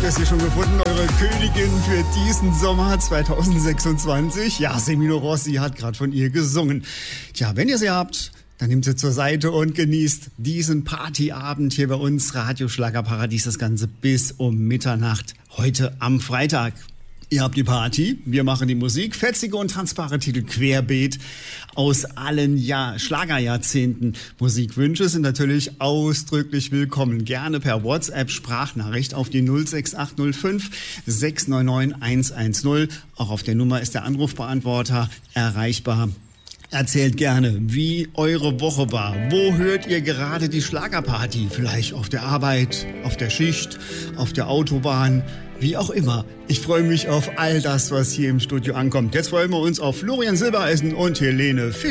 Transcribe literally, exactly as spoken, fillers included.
Habt ihr sie schon gefunden, eure Königin für diesen Sommer zwanzig sechsundzwanzig? Ja, Semino Rossi hat gerade von ihr gesungen. Tja, wenn ihr sie habt, dann nehmt sie zur Seite und genießt diesen Partyabend hier bei uns, Radio Schlagerparadies, das Ganze bis um Mitternacht, heute am Freitag. Ihr habt die Party, wir machen die Musik, fetzige und tanzbare Titel querbeet aus allen Jahr Schlagerjahrzehnten. Musikwünsche sind natürlich ausdrücklich willkommen. Gerne per WhatsApp-Sprachnachricht auf die null sechs acht null fünf sechs neun neun eins eins null. Auch auf der Nummer ist der Anrufbeantworter erreichbar. Erzählt gerne, wie eure Woche war. Wo hört ihr gerade die Schlagerparty? Vielleicht auf der Arbeit, auf der Schicht, auf der Autobahn, wie auch immer. Ich freue mich auf all das, was hier im Studio ankommt. Jetzt freuen wir uns auf Florian Silbereisen und Helene Fischer.